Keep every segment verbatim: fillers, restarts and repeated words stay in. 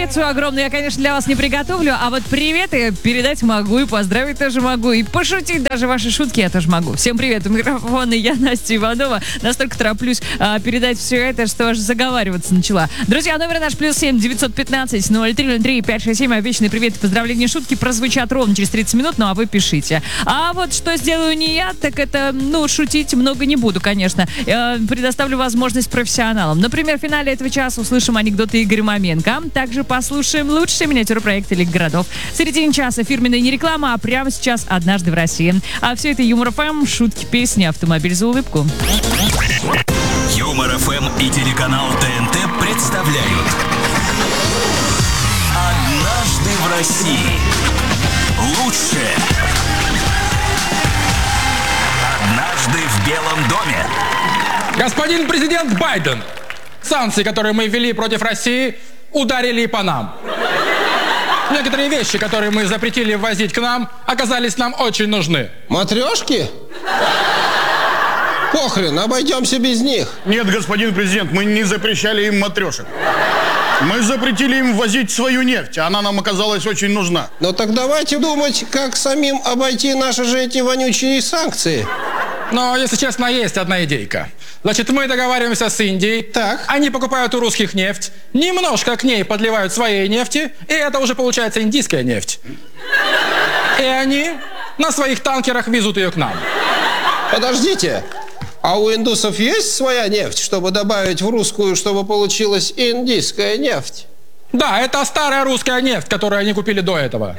порцию огромную я, конечно, для вас не приготовлю, а вот приветы передать могу, и поздравить тоже могу, и пошутить даже ваши шутки я тоже могу. Всем привет, у микрофона я, Настя Иванова. Настолько тороплюсь а, передать все это, что аж заговариваться начала. Друзья, номер наш плюс семь девятьсот пятнадцать ноль три ноль три пять шесть семь. Обещанные приветы, поздравления, шутки прозвучат ровно через тридцать минут, ну а вы пишите. А вот что сделаю не я, так это, ну, шутить много не буду, конечно. Э, предоставлю возможность профессионалам. Например, в финале этого часа услышим анекдоты Игоря Маменко. Также послушаем лучшие миниатюры проекта Лига городов. В середине часа фирменная не реклама, а прямо сейчас «Однажды в России». А все это Юмор ФМ, шутки, песни, автомобиль за улыбку. Юмор ФМ и телеканал ТНТ представляют «Однажды в России». Лучшее. Однажды в Белом доме. Господин президент Байден, санкции, которые мы ввели против России, ударили и по нам. Некоторые вещи, которые мы запретили ввозить к нам, оказались нам очень нужны. Матрешки? Похрен, обойдемся без них. Нет, господин президент, мы не запрещали им матрешек. Мы запретили им ввозить свою нефть, она нам оказалась очень нужна. Ну так давайте думать, как самим обойти наши же эти вонючие санкции. Но, если честно, есть одна идейка. Значит, мы договариваемся с Индией. Так. Они покупают у русских нефть, немножко к ней подливают своей нефти, и это уже получается индийская нефть. И они на своих танкерах везут ее к нам. Подождите, а у индусов есть своя нефть, чтобы добавить в русскую, чтобы получилась индийская нефть? Да, это старая русская нефть, которую они купили до этого.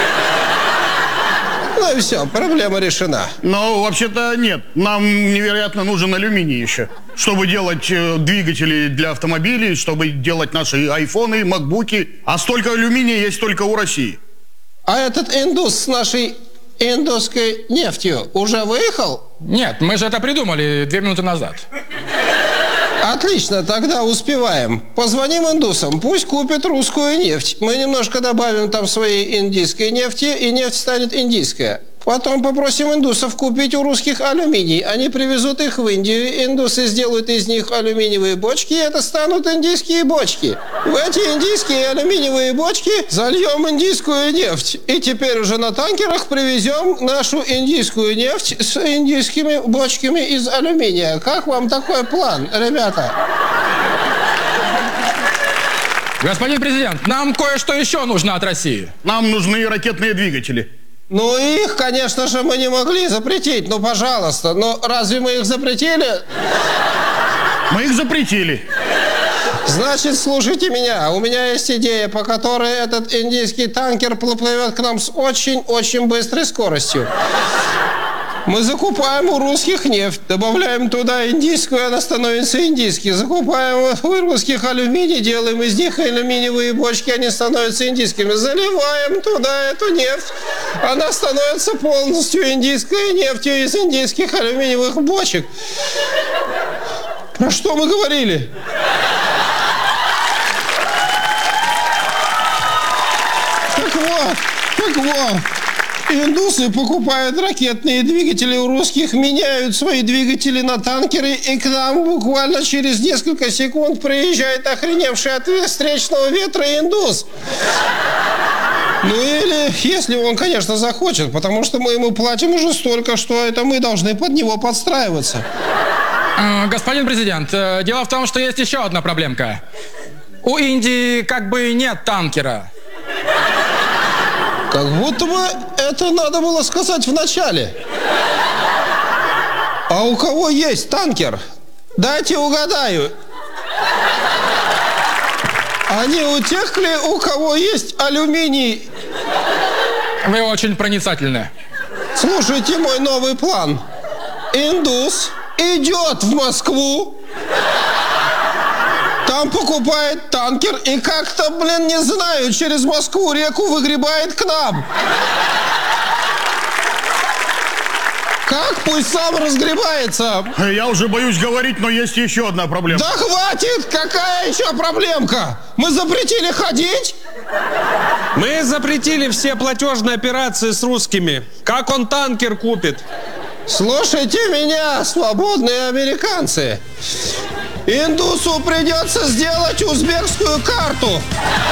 Ну и все, проблема решена. Но вообще-то нет, нам невероятно нужен алюминий еще, чтобы делать э, двигатели для автомобилей, чтобы делать наши айфоны, макбуки. А столько алюминия есть только у России. А этот индус с нашей индусской нефтью уже выехал? Нет, мы же это придумали две минуты назад. Отлично, тогда успеваем. Позвоним индусам, пусть купят русскую нефть. Мы немножко добавим там своей индийской нефти, и нефть станет индийская. Потом попросим индусов купить у русских алюминий. Они привезут их в Индию, индусы сделают из них алюминиевые бочки, и это станут индийские бочки. В эти индийские алюминиевые бочки зальем индийскую нефть. И теперь уже на танкерах привезем нашу индийскую нефть с индийскими бочками из алюминия. Как вам такой план, ребята? Господин президент, нам кое-что еще нужно от России. Нам нужны ракетные двигатели. Ну, их, конечно же, мы не могли запретить. Ну, пожалуйста. Но разве мы их запретили? Мы их запретили. Значит, слушайте меня. У меня есть идея, по которой этот индийский танкер плывет к нам с очень-очень быстрой скоростью. Мы закупаем у русских нефть, добавляем туда индийскую, она становится индийской. Закупаем у русских алюминий, делаем из них алюминиевые бочки, они становятся индийскими. Заливаем туда эту нефть, она становится полностью индийской нефтью из индийских алюминиевых бочек. Про что мы говорили? Так вот, так вот. Индусы покупают ракетные двигатели у русских, меняют свои двигатели на танкеры, и к нам буквально через несколько секунд приезжает охреневший от встречного ветра индус. Ну или, если он, конечно, захочет, потому что мы ему платим уже столько, что это мы должны под него подстраиваться. Э, господин президент, э, дело в том, что есть еще одна проблемка. У Индии как бы нет танкера. Как будто бы это надо было сказать в начале. А у кого есть танкер? Дайте угадаю. А не у тех ли, у кого есть алюминий? Вы очень проницательны. Слушайте мой новый план. Индус идет в Москву, там покупает танкер и как-то, блин, не знаю, через Москву реку выгребает к нам. Как? Пусть сам разгребается. Я уже боюсь говорить, но есть еще одна проблема. Да хватит! Какая еще проблемка? Мы запретили ходить? Мы запретили все платежные операции с русскими. Как он танкер купит? Слушайте меня, свободные американцы. Индусу придется сделать узбекскую карту.